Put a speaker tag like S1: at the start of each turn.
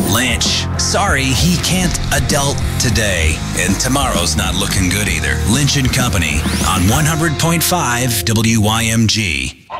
S1: Lynch. Sorry, he can't adult today. And tomorrow's not looking good either. Lynch and Company on 100.5 WYMG.